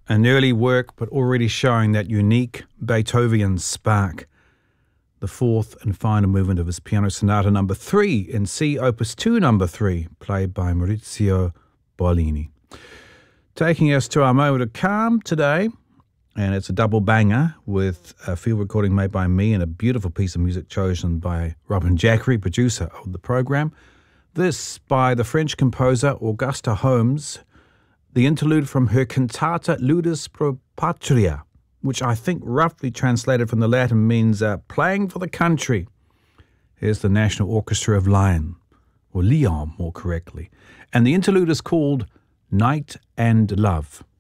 An early work, but already showing that unique Beethoven spark. The fourth and final movement of his Piano Sonata number 3 in C, Opus 2 number 3, played by Maurizio Bollini. Taking us to our moment of calm today, and it's a double banger with a field recording made by me and a beautiful piece of music chosen by Robin Jackery, producer of the program. This by the French composer Augusta Holmes, the interlude from her cantata Ludus pro Patria, which I think roughly translated from the Latin means playing for the country. Here's the National Orchestra of Lyon, or Lyon more correctly. And the interlude is called Night and Love.